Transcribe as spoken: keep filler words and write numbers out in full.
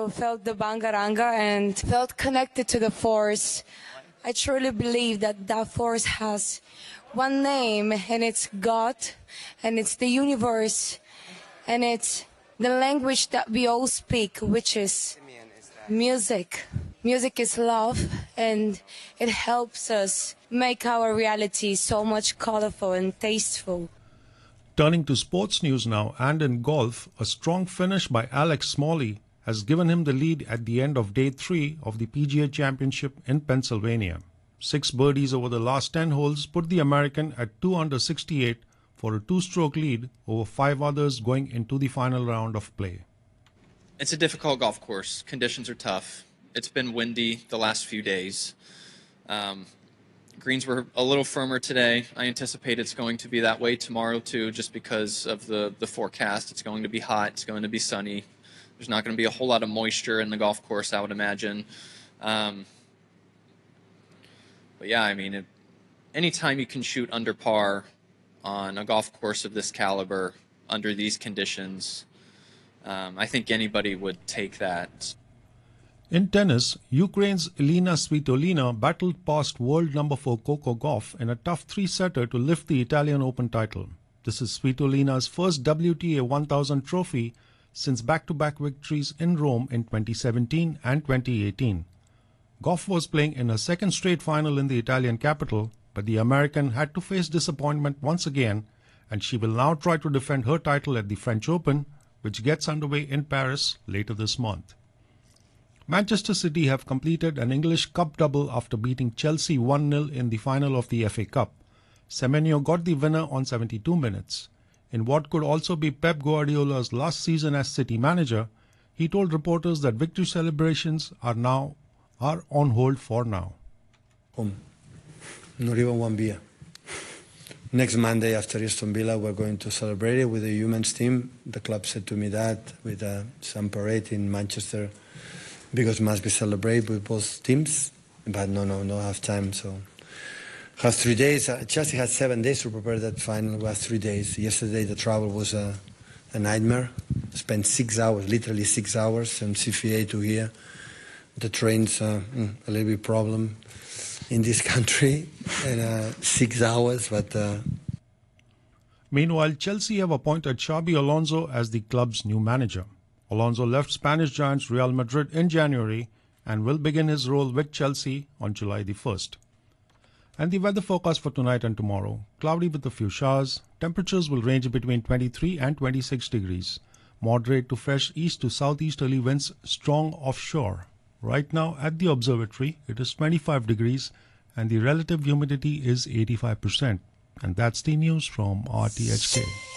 felt the bangaranga and felt connected to the force. I truly believe that that force has one name, and it's God, and it's the universe, and it's the language that we all speak, which is music. Music is love, and it helps us make our reality so much colorful and tasteful. Turning to sports news now, and in golf, a strong finish by Alex Smalley has given him the lead at the end of day three of the P G A Championship in Pennsylvania. Six birdies over the last ten holes put the American at two under sixty-eight for a two-stroke lead over five others going into the final round of play. It's a difficult golf course. Conditions are tough. It's been windy the last few days. Um, greens were a little firmer today. I anticipate it's going to be that way tomorrow too, just because of the, the forecast. It's going to be hot. It's going to be sunny. There's not going to be a whole lot of moisture in the golf course, I would imagine. Um, but yeah, I mean, it, anytime you can shoot under par on a golf course of this caliber under these conditions, um, I think anybody would take that. In tennis, Ukraine's Elina Svitolina battled past world number four Coco Gauff in a tough three-setter to lift the Italian Open title. This is Svitolina's first W T A one thousand trophy since back-to-back victories in Rome in twenty seventeen and twenty eighteen. Gauff was playing in her second straight final in the Italian capital, but the American had to face disappointment once again, and she will now try to defend her title at the French Open, which gets underway in Paris later this month. Manchester City have completed an English Cup double after beating Chelsea one nil in the final of the F A Cup. Semenyo got the winner on seventy-two minutes. In what could also be Pep Guardiola's last season as City manager, he told reporters that victory celebrations are now are on hold for now. Home. Not even one beer. Next Monday after Aston Villa, we're going to celebrate it with the women's team. The club said to me that with uh, some parade in Manchester, because must be celebrated with both teams. But no, no, no have time. So have three days. Uh, Chelsea had seven days to prepare that final. We have three days. Yesterday the travel was a, a nightmare. Spent six hours, literally six hours from C F A to here. The trains uh, a little bit problem in this country, and uh, six hours. But uh... meanwhile, Chelsea have appointed Xabi Alonso as the club's new manager. Alonso left Spanish giants Real Madrid in January and will begin his role with Chelsea on July the first. And the weather forecast for tonight and tomorrow: cloudy with a few showers. Temperatures will range between twenty-three and twenty-six degrees. Moderate to fresh east to southeasterly winds, strong offshore. Right now at the observatory, it is twenty-five degrees and the relative humidity is eighty-five percent. And that's the news from R T H K.